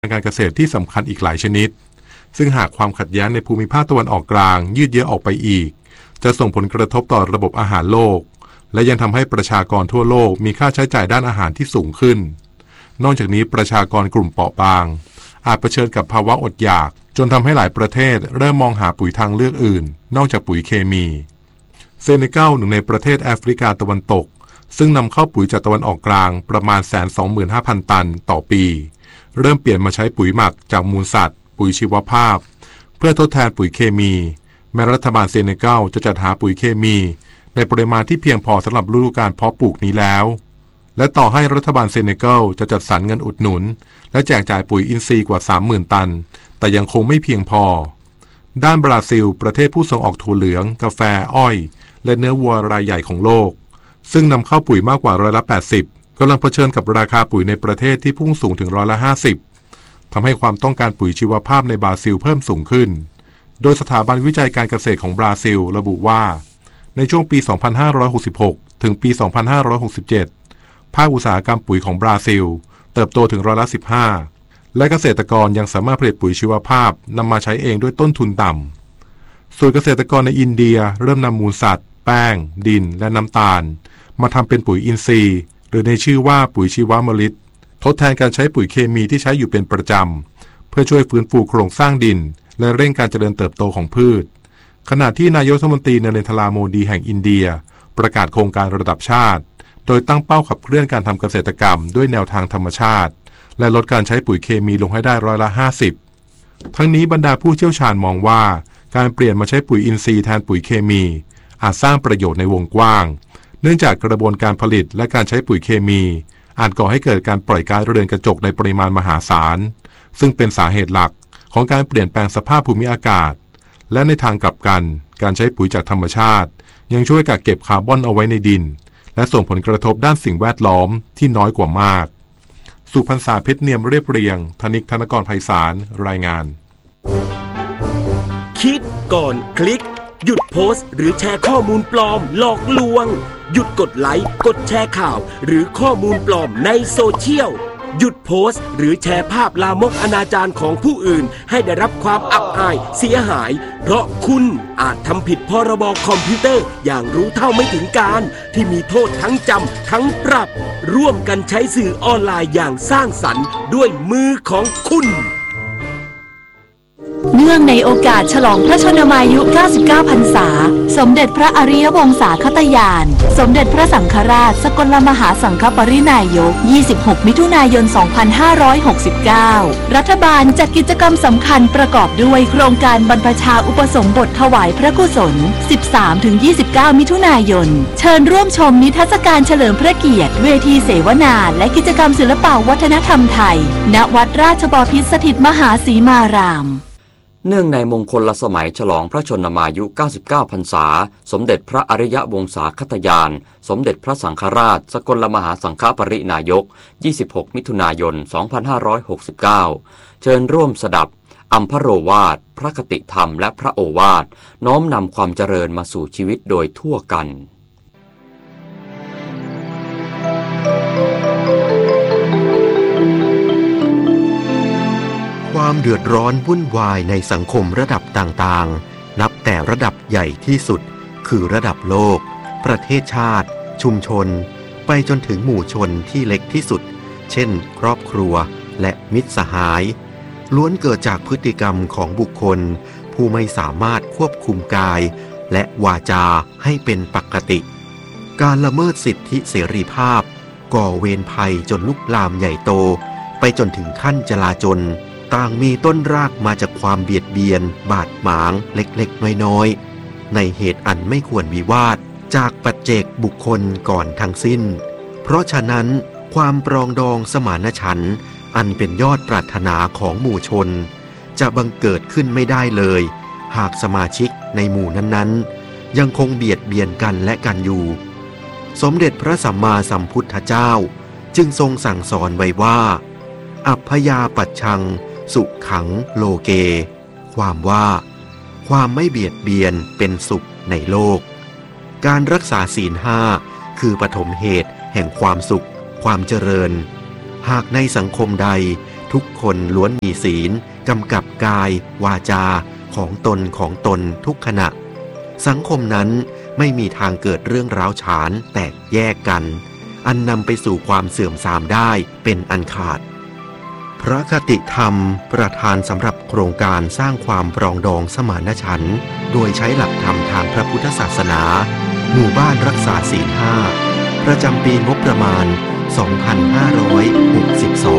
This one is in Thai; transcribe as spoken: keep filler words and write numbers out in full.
ทางการเกษตรที่สำคัญอีกหลายชนิดซึ่งหากความขัดแย้งในภูมิภาคตะวันออกกลางยืดเยื้อออกไปอีกจะส่งผลกระทบต่อระบบอาหารโลกและยังทำให้ประชากรทั่วโลกมีค่าใช้จ่ายด้านอาหารที่สูงขึ้นนอกจากนี้ประชากรกลุ่มเปราะบางอาจเผชิญกับภาวะอดอยากจนทำให้หลายประเทศเริ่มมองหาปุ๋ยทางเลือกอื่นนอกจากปุ๋ยเคมีเซเนกัลหนึ่งในประเทศแอฟริกาตะวันตกซึ่งนำเข้าปุ๋ยจากตะวันออกกลางประมาณ หนึ่งแสนสองหมื่นห้าพัน ตันต่อปีเริ่มเปลี่ยนมาใช้ปุ๋ยหมักจากมูลสัตว์ปุ๋ยชีวภาพเพื่อทดแทนปุ๋ยเคมีแม้รัฐบาลเซเนกัลจะจัดหาปุ๋ยเคมีในปริมาณที่เพียงพอสำหรับฤดูกาลเพาะปลูกนี้แล้วและต่อให้รัฐบาลเซเนกัลจะจัดสรรเงินอุดหนุนและแจกจ่ายปุ๋ยอินทรีย์กว่า สามหมื่น ตันแต่ยังคงไม่เพียงพอด้านบราซิลประเทศผู้ส่งออกถั่วเหลืองกาแฟอ้อยและเนื้อวัวรายใหญ่ของโลกซึ่งนำเข้าปุ๋ยมากกว่าร้อยละแปดสิบกำลังเผชิญกับราคาปุ๋ยในประเทศที่พุ่งสูงถึงร้อยละห้าสิบทำให้ความต้องการปุ๋ยชีวภาพในบราซิลเพิ่มสูงขึ้นโดยสถาบันวิจัยการเกษตรของบราซิลระบุว่าในช่วงปี สองพันห้าร้อยหกสิบหก ถึงปี สองพันห้าร้อยหกสิบเจ็ด ภาคอุตสาหกรรมปุ๋ยของบราซิลเติบโตถึงร้อยละสิบห้าและเกษตรกรยังสามารถผลิตปุ๋ยชีวภาพนำมาใช้เองด้วยต้นทุนต่ำส่วนเกษตรกรในอินเดียเริ่มนำมูลสัตว์แป้งดินและน้ำตาลมาทำเป็นปุ๋ยอินทรีย์หรือในชื่อว่าปุ๋ยชีวมฤตทดแทนการใช้ปุ๋ยเคมีที่ใช้อยู่เป็นประจำเพื่อช่วยฟื้นฟูโครงสร้างดินและเร่งการเจริญเติบโตของพืชขณะที่นายกรัฐมนตรีเนเรนทราโมดีแห่งอินเดียประกาศโครงการระดับชาติโดยตั้งเป้าขับเคลื่อนการทำเกษตรกรรมด้วยแนวทางธรรมชาติและลดการใช้ปุ๋ยเคมีลงให้ได้ร้อยละห้าสิบทั้งนี้บรรดาผู้เชี่ยวชาญมองว่าการเปลี่ยนมาใช้ปุ๋ยอินทรีย์แทนปุ๋ยเคมีอาจสร้างประโยชน์ในวงกว้างเนื่องจากกระบวนการผลิตและการใช้ปุ๋ยเคมีอาจก่อให้เกิดการปล่อยก๊าซเรือนกระจกในปริมาณมหาศาลซึ่งเป็นสาเหตุหลักของการเปลี่ยนแปลงสภาพภูมิอากาศและในทางกลับกันการใช้ปุ๋ยจากธรรมชาติยังช่วยกักเก็บคาร์บอนเอาไว้ในดินและส่งผลกระทบด้านสิ่งแวดล้อมที่น้อยกว่ามากสุพรรณษาเพชรเนียมเรียบเรียงธนิกธนกรไพศาลรายงานคิดก่อนคลิกหยุดโพสต์หรือแชร์ข้อมูลปลอมหลอกลวงหยุดกดไลค์กดแชร์ข่าวหรือข้อมูลปลอมในโซเชียลหยุดโพสต์หรือแชร์ภาพลามกอนาจารของผู้อื่นให้ได้รับความอับอายเสียหายเพราะคุณอาจทำผิดพรบคอมพิวเตอร์อย่างรู้เท่าไม่ถึงการที่มีโทษทั้งจำทั้งปรับร่วมกันใช้สื่อออนไลน์อย่างสร้างสรรค์ด้วยมือของคุณเนื่องในโอกาสฉลองพระชนมายุ เก้าสิบเก้า พรรษาสมเด็จพระอริยวงศาคตญาณสมเด็จพระสังฆราชสกลมหาสังฆปรินายก ยี่สิบหก มิถุนายน สองพันห้าร้อยหกสิบเก้า รัฐบาลจัดกิจกรรมสำคัญประกอบด้วยโครงการบรรพชาอุปสมบทถวายพระกุศล สิบสามถึงยี่สิบเก้า มิถุนายนเชิญร่วมชมนิทรรศการเฉลิมพระเกียรติเวทีเสวนาและกิจกรรมศิลปวัฒนธรรมไทยณวัดราชบพิตรสถิตมหาสีมารามเนื่องในมงคลสมัยฉลองพระชนมายุ เก้าสิบเก้า พรรษาสมเด็จพระอริยวงศาคตญาณสมเด็จพระสังฆราชสกลมหาสังฆปรินายก ยี่สิบหก มิถุนายน สองพันห้าร้อยหกสิบเก้า เชิญร่วมสดับอัมพโรวาทพระคติธรรมและพระโอวาทน้อมนำความเจริญมาสู่ชีวิตโดยทั่วกันความเดือดร้อนวุ่นวายในสังคมระดับต่างๆนับแต่ระดับใหญ่ที่สุดคือระดับโลกประเทศชาติชุมชนไปจนถึงหมู่ชนที่เล็กที่สุดเช่นครอบครัวและมิตรสหายล้วนเกิดจากพฤติกรรมของบุคคลผู้ไม่สามารถควบคุมกายและวาจาให้เป็นปกติการละเมิดสิทธิเสรีภาพก่อเวรภัยจนลุกลามใหญ่โตไปจนถึงขั้นจลาจลต่างมีต้นรากมาจากความเบียดเบียนบาดหมางเล็กๆน้อยๆในเหตุอันไม่ควรวิวาทจากปัจเจกบุคคลก่อนทั้งสิ้นเพราะฉะนั้นความปรองดองสมานฉันท์อันเป็นยอดปรารถนาของหมู่ชนจะบังเกิดขึ้นไม่ได้เลยหากสมาชิกในหมู่นั้นๆยังคงเบียดเบียนกันและกันอยู่สมเด็จพระสัมมาสัมพุทธเจ้าจึงทรงสั่งสอนไว้ว่าอัพพยาปัชชังสุขขังโลเกความว่าความไม่เบียดเบียนเป็นสุขในโลกการรักษาศีลห้าคือปฐมเหตุแห่งความสุขความเจริญหากในสังคมใดทุกคนล้วนมีศีลกำกับกายวาจาของตนของตนทุกขณะสังคมนั้นไม่มีทางเกิดเรื่องร้าวฉานแตกแยกกันอันนำไปสู่ความเสื่อมทรามได้เป็นอันขาดพระคติธรรมประทานสำหรับโครงการสร้างความปรองดองสมานฉันท์โดยใช้หลักธรรมทางพระพุทธศาสนาหมู่บ้านรักษาศีลห้าประจำปีงบประมาณ สองพันห้าร้อยหกสิบสอง